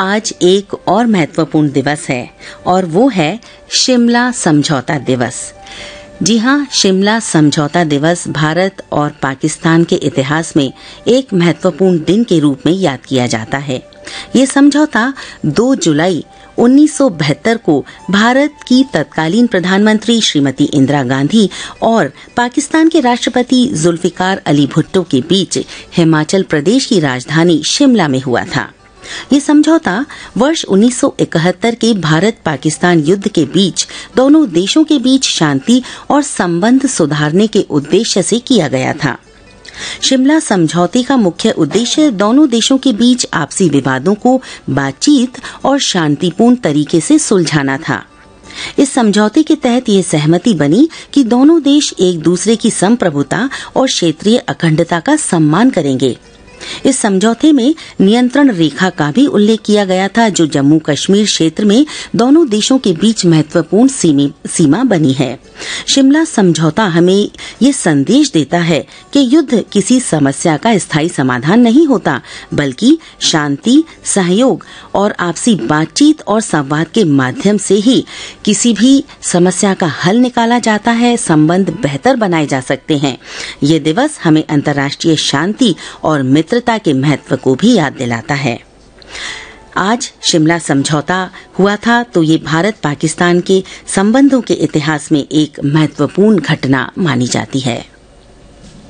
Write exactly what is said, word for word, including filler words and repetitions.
आज एक और महत्वपूर्ण दिवस है और वो है शिमला समझौता दिवस। जी हाँ, शिमला समझौता दिवस भारत और पाकिस्तान के इतिहास में एक महत्वपूर्ण दिन के रूप में याद किया जाता है। ये समझौता दो जुलाई उन्नीस सौ बहत्तर को भारत की तत्कालीन प्रधानमंत्री श्रीमती इंदिरा गांधी और पाकिस्तान के राष्ट्रपति जुल्फिकार अली भुट्टो के बीच हिमाचल प्रदेश की राजधानी शिमला में हुआ था। ये समझौता वर्ष उन्नीस सौ इकहत्तर के भारत पाकिस्तान युद्ध के बीच दोनों देशों के बीच शांति और संबंध सुधारने के उद्देश्य से किया गया था। शिमला समझौते का मुख्य उद्देश्य दोनों देशों के बीच आपसी विवादों को बातचीत और शांतिपूर्ण तरीके से सुलझाना था। इस समझौते के तहत ये सहमति बनी कि दोनों देश एक दूसरे की संप्रभुता और क्षेत्रीय अखंडता का सम्मान करेंगे। इस समझौते में नियंत्रण रेखा का भी उल्लेख किया गया था, जो जम्मू कश्मीर क्षेत्र में दोनों देशों के बीच महत्वपूर्ण सीमा बनी है। शिमला समझौता हमें ये संदेश देता है कि युद्ध किसी समस्या का स्थायी समाधान नहीं होता, बल्कि शांति, सहयोग और आपसी बातचीत और संवाद के माध्यम से ही किसी भी समस्या का हल निकाला जाता है, संबंध बेहतर बनाए जा सकते हैं। ये दिवस हमें अंतर्राष्ट्रीय शांति और मित्रता के महत्व को भी याद दिलाता है। आज शिमला समझौता हुआ था तो ये भारत पाकिस्तान के संबंधों के इतिहास में एक महत्वपूर्ण घटना मानी जाती है।